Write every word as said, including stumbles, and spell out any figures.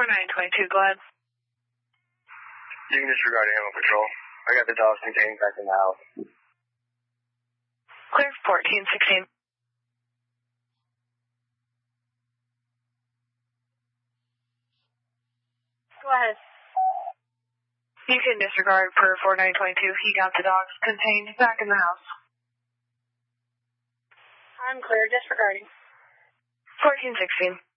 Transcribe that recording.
nine twenty-two, go ahead. You can disregard animal control. I got the dogs contained back in the house. Clear fourteen sixteen. Go ahead. You can disregard per four nine twenty-two. He got the dogs contained back in the house. I'm clear, disregarding. fourteen sixteen.